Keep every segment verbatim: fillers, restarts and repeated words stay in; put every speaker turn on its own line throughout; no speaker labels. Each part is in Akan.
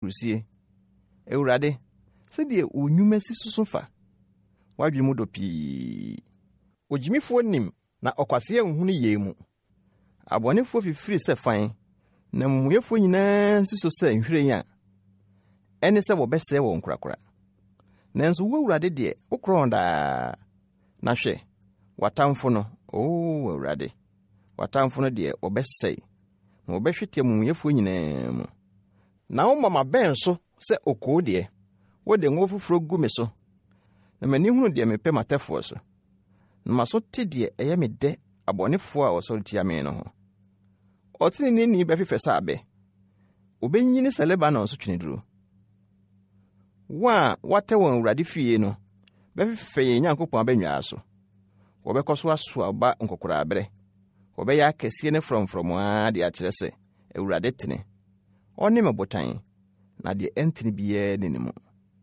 rusie Ewurade se de onyumasi susu fa wadwe mu do pii Ojimifo nim na okwase ehunu yemu Abonefo fifiri se fan na mumuyefo nyinaa nsiso se nhwire ya ene se wo bese wo nkurakura nanso wo Ewurade de ukronda na hwe watamfo no o Ewurade watamfo no de obesei na obehwete mumuyefo nyinaa mu na wo mama ben so se okoo de wo de ngofufuro gu me so na mani hunu de mepe matefo so na maso te de eye me de abonefo a wosortia me no ho otini ni ni be fefesa abe obenyini se Lebanon so twiniduru wa wate won Ewurade fie no be fefeye Nyankopon abanwa so wo be koso aso aba nkokora abre wo be ya kese ne from from a de a kire se Ewurade tene oni me botan na de entini biye ne nimu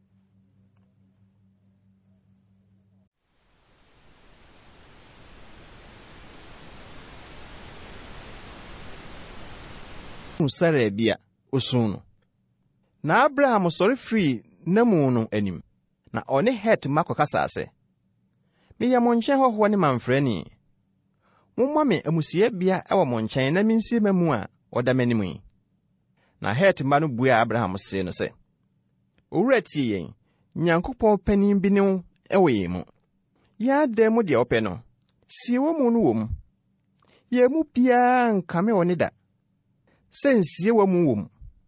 Sara bia osunu na Abraham sori free namu no anim na one het makokasa ase me ya monchen hoho ne manfrani mumma me amusie bia ewo monchen na minsie mamu a oda manimu na het ma no bua Abraham se no se owurati yen Nyankopon panin bi ne ewo yemu ya demu de ope no si wo mu no wom yemu pia nkame woni da sensie wa mu wom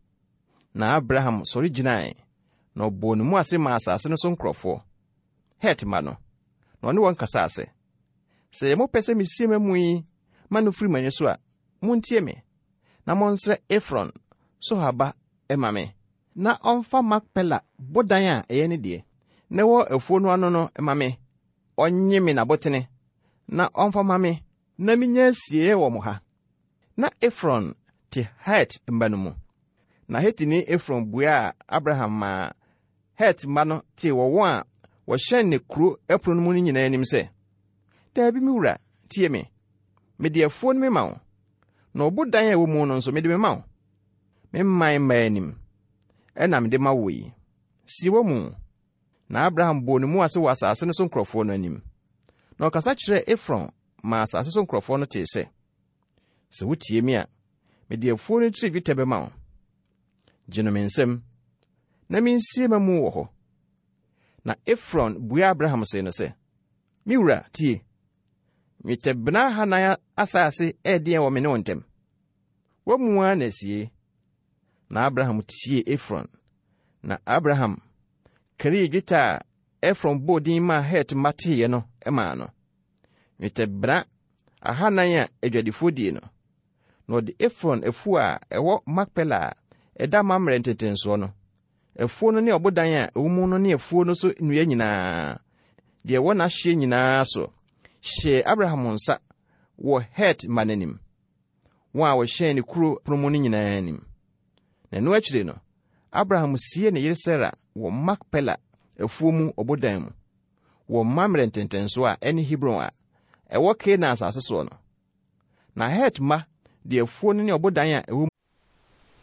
na Abraham sori ginai no bonu mu ase ma asase no so nkrofo het ma no no ne won kasa ase se mo pese misie mamu yi manu firi manye so a muntie me na monsre Efron so haba emame na onfa Makpela bodan a eye ne de na wo afuo no ano no emame onye me na botene na onfa mame na minya sie wo mo ha na Efron ti het mbanu mu na heti ni Efron bua Abraham ma het mano ti wo won a wo hyen ne kuro epro no mu nyina anim se da bi mi wura tie me me de afuo no me mawo na obodan a wo mu no nso me de me mawo me man manim enam de mawo yi si wo mu na Abraham bo no mu ase wo asase no so nkrofo no anim na okasa kire Efron ma asase so nkrofo no te se se wotie mi a me de afuo no tri vitebe mawo gino me nsem na mi nsie mamu wo ho na Efron bua Abraham se no se mi wura tie mi tebna hanaya asase ede wo me ne wontem wo mu na sie na Abraham tie Efron na Abraham kari gita Efron bodin ma het mate no ema no mi tebna ahanaya edwadifo die no no de Efron efu a ewo Makpela eda mamre ntetenso no efu no ne obodan a ewumu no ne efu no so nuya nyina de wo na hye nyina so hye Abraham nsa wo het mananim wa wo hye ne kuro promo no nyina anim na no akire no Abraham sie ne yere Sara wo Makpela efu mu obodan mu wo mamre ntetenso a ene Hebron a ewo Canaan asase so no na het ma de efu no ne obodan a